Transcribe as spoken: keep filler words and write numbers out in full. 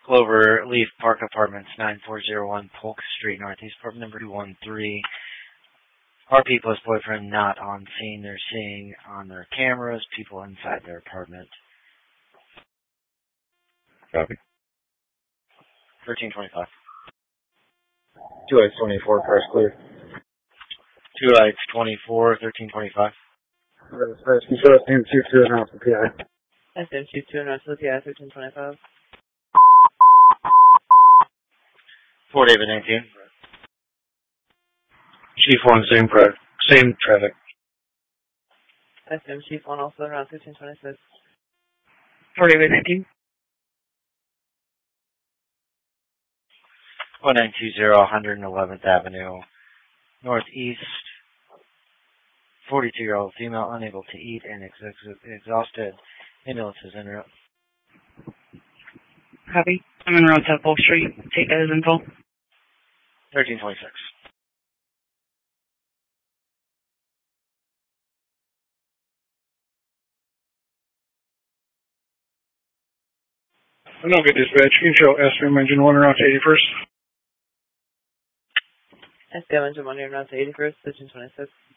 Clover Leaf Park Apartments, nine four zero one Polk Street, Northeast, apartment number two one three. R P plus boyfriend not on scene. They're seeing on their cameras people inside their apartment. Copy. thirteen twenty-five. Two X twenty-four, cars clear. Two lights, twenty-four, thirteen twenty-five. Space control, S M two two, announce the P I. S M two two, announce the P I, thirteen twenty-five. four David nineteen. Chief one, same, pra- same traffic. S M Chief one, also around thirteen twenty-six. four David nineteen. one nine two zero, one hundred eleventh Avenue, Northeast. forty-two-year-old female unable to eat and ex- ex- exhausted. Ambulance is en route. Copy. I'm en route to Polk Street. Take that as info. thirteen twenty-six. No good dispatch. You can show S M engine one around to eighty-first. S M engine one, around to eighty-first, thirteen twenty-six.